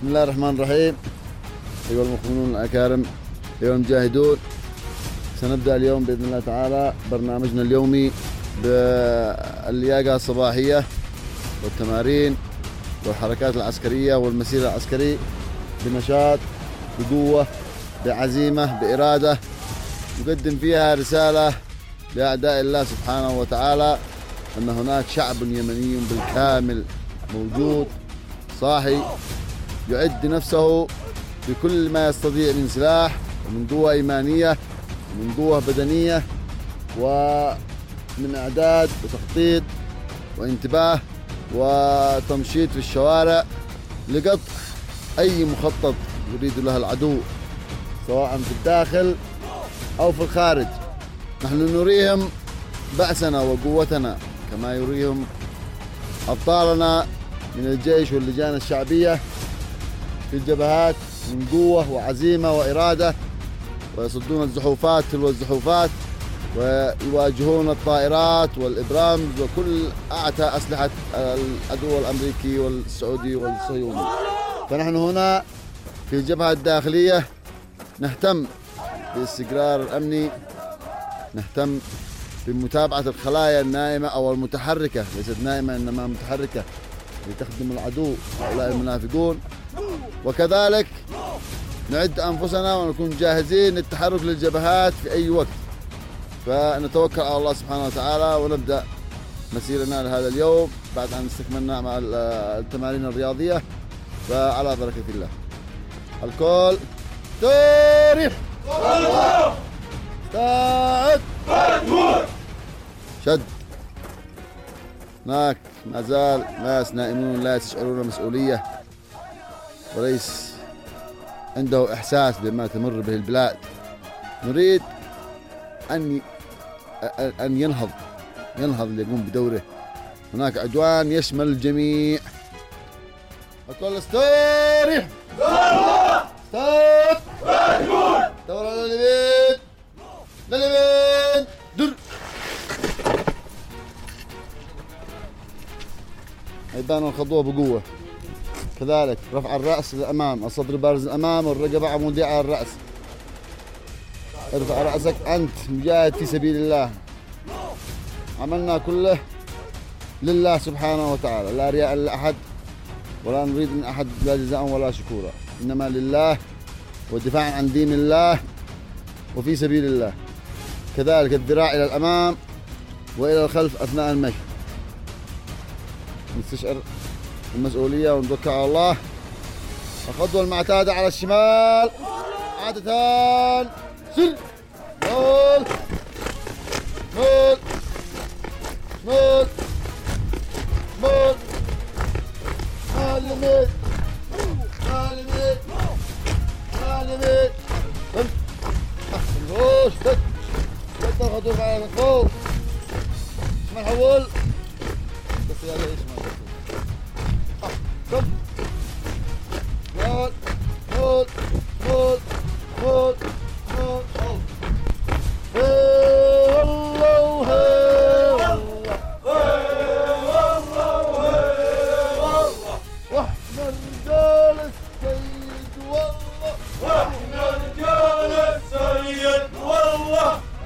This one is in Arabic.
بسم الله الرحمن الرحيم. أيها المخبرون الأكارم، أيها المجاهدون، سنبدأ اليوم بإذن الله تعالى برنامجنا اليومي باللياقة الصباحية والتمارين والحركات العسكرية والمسير العسكري بنشاط، بقوة، بعزيمة، بإرادة، نقدم فيها رسالة لأعداء الله سبحانه وتعالى أن هناك شعب يمني بالكامل موجود صاحي يعد نفسه بكل ما يستطيع من سلاح ومن قوة إيمانية ومن قوة بدنية ومن إعداد وتخطيط وانتباه وتمشيط في الشوارع لقطع أي مخطط يريد له العدو سواء في الداخل أو في الخارج. نحن نريهم بأسنا وقوتنا كما يريهم أبطالنا من الجيش واللجان الشعبية في الجبهات من قوة وعزيمة وإرادة، ويصدون الزحوفات تلو الزحوفات ويواجهون الطائرات والإبرام وكل أعتى أسلحة العدو الأمريكي والسعودي والصهيوني. فنحن هنا في الجبهة الداخلية نهتم بالاستقرار الأمني، نهتم بمتابعة الخلايا النائمة أو المتحركة، ليست نائمة إنما متحركة لتخدم العدو هؤلاء المنافقون، وكذلك نعد أنفسنا ونكون جاهزين للتحرك للجبهات في أي وقت. فنتوكل على الله سبحانه وتعالى ونبدأ مسيرنا لهذا اليوم بعد أن استكملنا مع التمارين الرياضية. فعلى بركة الله. الكل تاريخ استعد شد. هناك ما زال ناس نائمون لا يشعرون مسؤولية وليس عنده إحساس بما تمر به البلاد. نريد أن ينهض ليقوم بدوره. هناك عدوان يشمل الجميع. الكل استريح استاد دور على اليمين لليمين در. يبان الخطوة بقوة. كذلك رفع الرأس للأمام، الصدر بارز الأمام والرقبة عمودية على الرأس. ارفع رأسك، أنت مجاهد في سبيل الله. عملنا كله لله سبحانه وتعالى، لا رياء لأحد ولا نريد من أحد لا جزاء ولا شكورا، إنما لله والدفاع عن دين الله وفي سبيل الله. كذلك الذراع إلى الأمام وإلى الخلف أثناء المشي. نستشعر المسؤولية ونتوكل على الله. الخطوة المعتادة على الشمال عادة سر مول مول مول مول مالميت مالميت مالميت نخش شد الخطوة على الخوف. اسمع حول بس يلا اسمع